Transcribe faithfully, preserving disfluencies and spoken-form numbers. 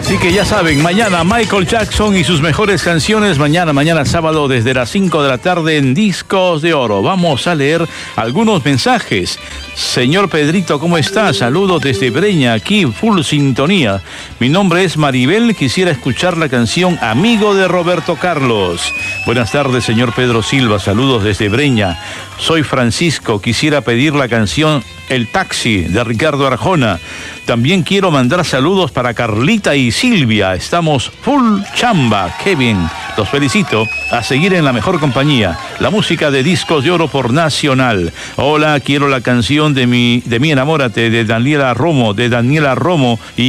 Así que ya saben, mañana Michael Jackson y sus mejores canciones. Mañana, mañana sábado desde las cinco de la tarde en Discos de Oro. Vamos a leer algunos mensajes. Señor Pedrito, ¿cómo está? Saludos desde Breña, aquí full sintonía. Mi nombre es Maribel, quisiera escuchar la canción Amigo de Roberto Carlos. Buenas tardes, señor Pedro Silva, saludos desde Breña. Soy Francisco, quisiera pedir la canción El Taxi de Ricardo Arjona. También quiero mandar saludos para Carlita y Silvia. Estamos full chamba. Qué bien. Los felicito. A seguir en la mejor compañía. La música de Discos de Oro por Nacional. Hola, quiero la canción de mi, de mi enamórate de Daniela Romo, de Daniela Romo y